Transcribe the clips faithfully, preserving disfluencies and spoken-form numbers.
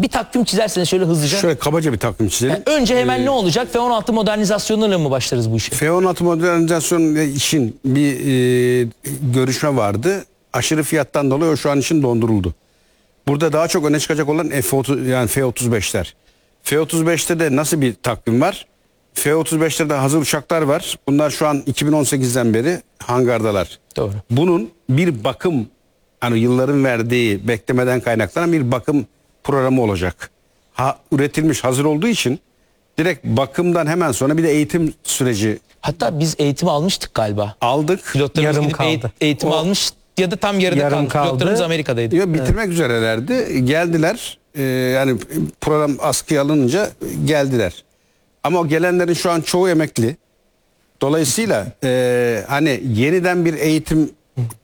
Bir takvim çizerseniz şöyle hızlıca. Şöyle kabaca bir takvim çizelim. Yani önce hemen ee, ne olacak? F on altı modernizasyonuyla mı başlarız bu işe? F on altı modernizasyonu için bir e, görüşme vardı. Aşırı fiyattan dolayı o şu an için donduruldu. Burada daha çok öne çıkacak olan F otuz yani F otuz beşler. F otuz beşte de nasıl bir takvim var? F otuz beşlerde hazır uçaklar var. Bunlar şu an iki bin on sekizden beri hangardalar. Doğru. Bunun bir bakım, hani yılların verdiği beklemeden kaynaklanan bir bakım programı olacak. Ha, üretilmiş, hazır olduğu için direkt bakımdan hemen sonra bir de eğitim süreci. Hatta biz eğitim almıştık galiba. Aldık. Pilotlarımız yarım gidip kaldı. eğitim o, almış ya da tam yarıda yarım kaldı. kaldı. Pilotlarımız Amerika'daydı. Yo, bitirmek evet. üzerelerdi. Geldiler. Ee, yani program askıya alınınca geldiler. Ama o gelenlerin şu an çoğu emekli. Dolayısıyla e, hani yeniden bir eğitim,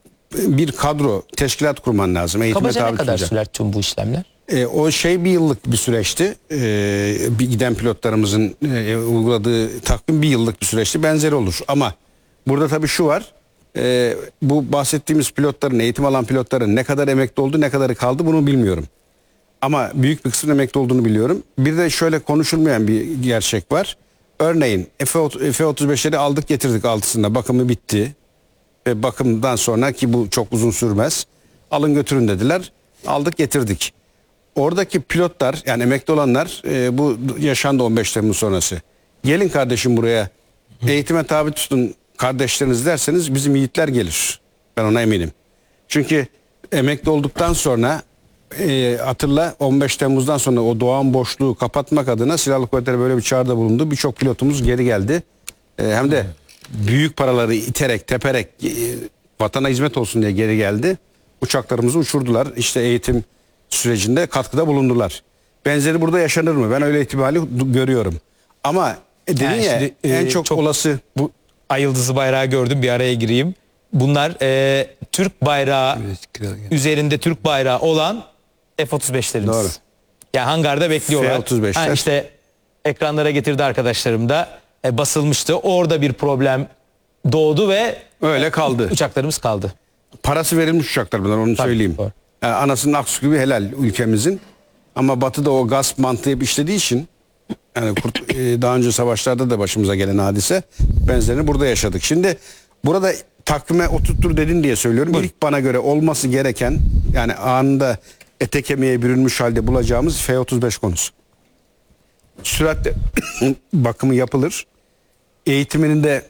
bir kadro, teşkilat kurman lazım. Eğitime Kabaca ne kadar tutacak. sürer tüm bu işlemler? E, o şey bir yıllık bir süreçti. E, bir giden pilotlarımızın e, uyguladığı takvim bir yıllık bir süreçti. Benzeri olur. Ama burada tabii şu var. E, bu bahsettiğimiz pilotların, eğitim alan pilotların ne kadar emekli oldu, ne kadarı kaldı bunu bilmiyorum. Ama büyük bir kısmın emekli olduğunu biliyorum. Bir de şöyle konuşulmayan bir gerçek var. Örneğin F otuz beşleri aldık getirdik altısında. Bakımı bitti. Ve bakımdan sonra ki bu çok uzun sürmez. Alın götürün dediler. Aldık getirdik. Oradaki pilotlar yani emekli olanlar e, bu yaşandı on beş Temmuz sonrası. Gelin kardeşim buraya eğitime tabi tutun kardeşleriniz derseniz bizim yiğitler gelir. Ben ona eminim. Çünkü emekli olduktan sonra e, hatırla on beş Temmuz'dan sonra o doğan boşluğu kapatmak adına Silahlı Kuvvetleri böyle bir çağrıda bulundu. Birçok pilotumuz geri geldi. E, hem de büyük paraları iterek teperek e, vatana hizmet olsun diye geri geldi. Uçaklarımızı uçurdular. İşte eğitim sürecinde katkıda bulundular. Benzeri burada yaşanır mı? Ben öyle ihtimali görüyorum. Ama e, dedin yani ya şimdi, en e, çok, çok olası bu ay yıldızı bayrağı gördüm, bir araya gireyim. Bunlar e, Türk bayrağı üzerinde Türk bayrağı olan F otuz beşlerimiz. Doğru. Yani hangarda bekliyorlar. F otuz beşler. Ha, işte ekranlara getirdi arkadaşlarım da e, basılmıştı. Orada bir problem doğdu ve öyle kaldı. Uçaklarımız kaldı. Parası verilmiş uçaklar bunlar, onu Tabii, söyleyeyim. doğru. Yani anasının aksu gibi helal ülkemizin. Ama Batı'da o gasp mantığı hep işlediği için yani kurt, e, daha önce savaşlarda da başımıza gelen hadise benzerini burada yaşadık. Şimdi burada takvime oturttur dedin diye söylüyorum. Buyurun. İlk bana göre olması gereken yani anında ete kemiğe bürünmüş halde bulacağımız F otuz beş konusu. Süratle bakımı yapılır. Eğitiminin de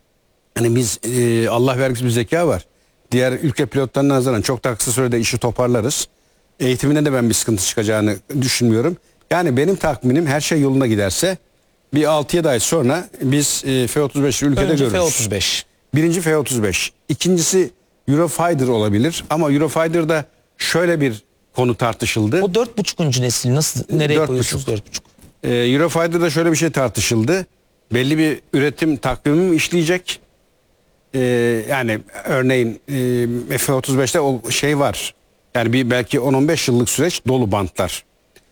hani biz e, Allah vergisi bir zeka var. Diğer ülke pilotlarına nazaran çok daha kısa sürede işi toparlarız. Eğitiminde de ben bir sıkıntı çıkacağını düşünmüyorum. Yani benim tahminim her şey yoluna giderse bir altı yedi ay sonra biz e, F otuz beş'i ülkede Önce görürüz. F otuz beş. Birinci F otuz beş. İkincisi Eurofighter olabilir ama Eurofighter'da şöyle bir konu tartışıldı. O dört buçukuncu nesil nasıl, nereye Dört koyuyorsunuz buçuk. dört buçuk? Ee, Eurofighter'da şöyle bir şey tartışıldı. Belli bir üretim takvimi mi işleyecek? Ee, yani örneğin e, F otuz beşte o şey var. Yani bir belki on on beş yıllık süreç dolu bantlar.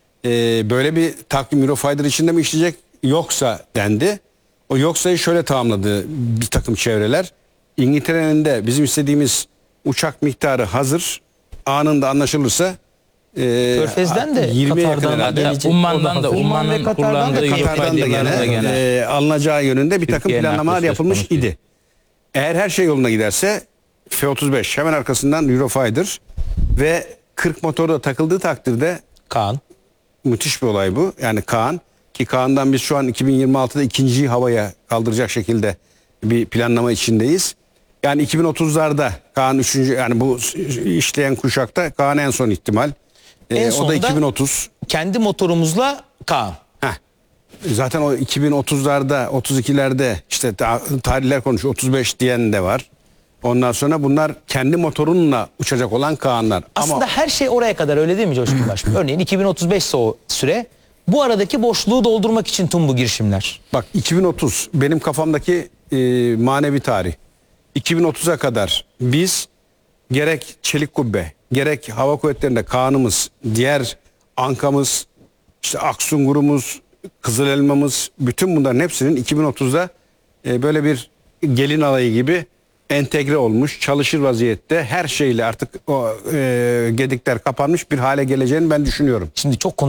Ee, böyle bir takvim Eurofighter içinde mi işleyecek? Yoksa dendi. O yoksayı şöyle tamamladı bir takım çevreler. İngiltere'nin de bizim istediğimiz uçak miktarı hazır. Anında anlaşılırsa e, Körfez'den de yirmiye yakın Katar'dan herhalde. gelecek. Umman'dan da, Umman ve Umman'ın Katar'dan da, kullandığı Katar'dan da Eurofighter'larda gene, gene. e, alınacağı yönünde bir takım Türkiye'nin planlamalar aklı söz yapılmış konusuydu. idi. Eğer her şey yoluna giderse F otuz beş hemen arkasından Eurofighter ve kırk motoru da takıldığı takdirde Kaan. müthiş bir olay bu. Yani Kaan ki Kaan'dan biz şu an iki bin yirmi altıda ikinciyi havaya kaldıracak şekilde bir planlama içindeyiz. Yani iki bin otuzlarda Kaan üçüncü yani bu işleyen kuşakta Kaan en son ihtimal. En Ee, o da sonunda iki bin otuz. Kendi motorumuzla Kaan. Heh. Zaten o iki bin otuzlarda otuz ikilerde işte tarihler konuşuyor otuz beş diyen de var. Ondan sonra bunlar kendi motorunla uçacak olan Kaanlar. Aslında Ama her şey oraya kadar, öyle değil mi Coşkun Başbuğ? Örneğin iki bin otuz beş ise o süre. Bu aradaki boşluğu doldurmak için tüm bu girişimler. bak iki bin otuz benim kafamdaki e, manevi tarih. iki bin otuza kadar biz gerek Çelik Kubbe, gerek Hava Kuvvetleri'nde Kaan'ımız, diğer Anka'mız, işte Aksungur'umuz, Kızıl Elma'mız, bütün bunların hepsinin iki bin otuzda e, böyle bir gelin alayı gibi entegre olmuş, çalışır vaziyette her şeyle artık o e, gedikler kapanmış bir hale geleceğini ben düşünüyorum. Şimdi çok